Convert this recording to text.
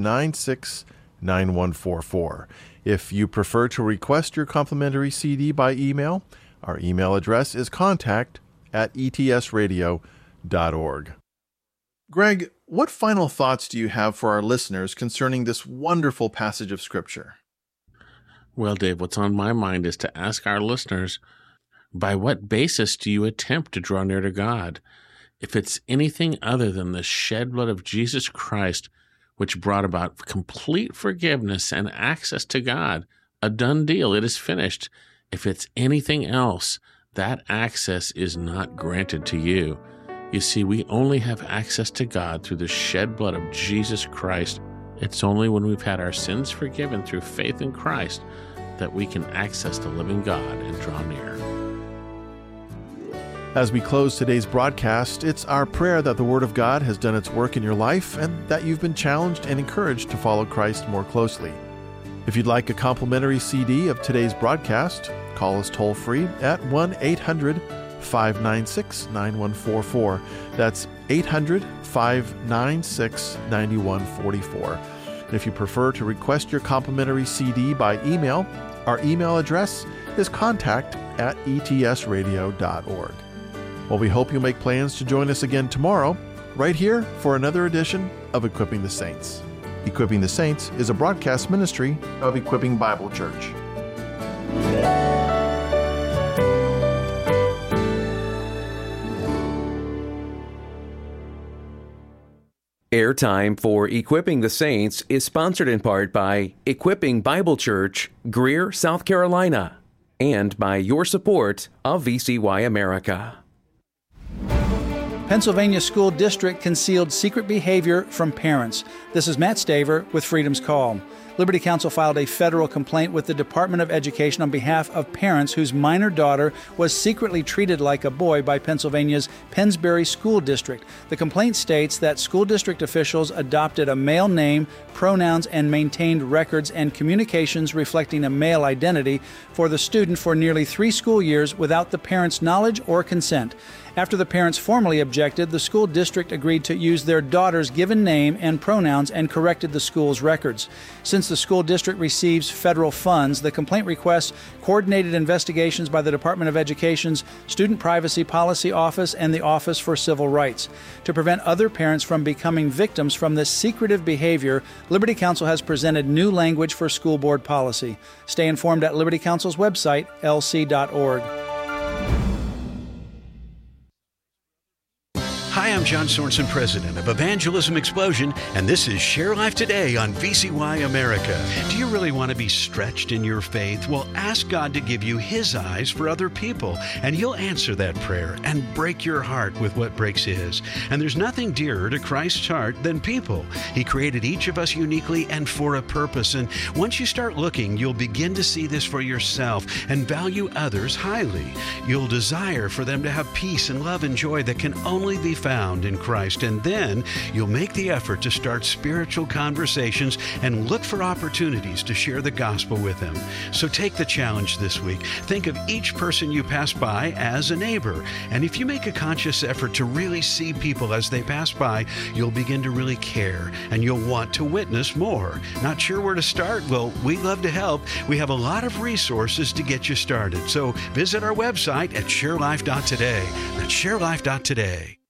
969144. If you prefer to request your complimentary CD by email, our email address is contact@etsradio.org. Greg, what final thoughts do you have for our listeners concerning this wonderful passage of Scripture? Well, Dave, what's on my mind is to ask our listeners, by what basis do you attempt to draw near to God? If it's anything other than the shed blood of Jesus Christ, which brought about complete forgiveness and access to God, a done deal, it is finished. If it's anything else, that access is not granted to you. You see, we only have access to God through the shed blood of Jesus Christ. It's only when we've had our sins forgiven through faith in Christ that we can access the living God and draw near. As we close today's broadcast, it's our prayer that the Word of God has done its work in your life and that you've been challenged and encouraged to follow Christ more closely. If you'd like a complimentary CD of today's broadcast, call us toll-free at 1-800-596-9144. That's 800-596-9144. And if you prefer to request your complimentary CD by email, our email address is contact@etsradio.org. Well, we hope you'll make plans to join us again tomorrow, right here for another edition of Equipping the Saints. Equipping the Saints is a broadcast ministry of Equipping Bible Church. Airtime for Equipping the Saints is sponsored in part by Equipping Bible Church, Greer, South Carolina, and by your support of VCY America. Pennsylvania School District concealed secret behavior from parents. This is Matt Staver with Freedom's Call. Liberty Counsel filed a federal complaint with the Department of Education on behalf of parents whose minor daughter was secretly treated like a boy by Pennsylvania's Pennsbury School District. The complaint states that school district officials adopted a male name, pronouns, and maintained records and communications reflecting a male identity for the student for nearly 3 school years without the parent's knowledge or consent. After the parents formally objected, the school district agreed to use their daughter's given name and pronouns and corrected the school's records. Since the school district receives federal funds, the complaint requests coordinated investigations by the Department of Education's Student Privacy Policy Office and the Office for Civil Rights. To prevent other parents from becoming victims from this secretive behavior, Liberty Counsel has presented new language for school board policy. Stay informed at Liberty Counsel's website, lc.org. Hi, I'm John Sorensen, president of Evangelism Explosion, and this is Share Life Today on VCY America. Do you really want to be stretched in your faith? Well, ask God to give you His eyes for other people, and He'll answer that prayer and break your heart with what breaks His. And there's nothing dearer to Christ's heart than people. He created each of us uniquely and for a purpose, and once you start looking, you'll begin to see this for yourself and value others highly. You'll desire for them to have peace and love and joy that can only be found in Christ, and then you'll make the effort to start spiritual conversations and look for opportunities to share the gospel with them. So take the challenge this week. Think of each person you pass by as a neighbor, and if you make a conscious effort to really see people as they pass by, you'll begin to really care, and you'll want to witness more. Not sure where to start? Well, we'd love to help. We have a lot of resources to get you started, so visit our website at sharelife.today. That's sharelife.today.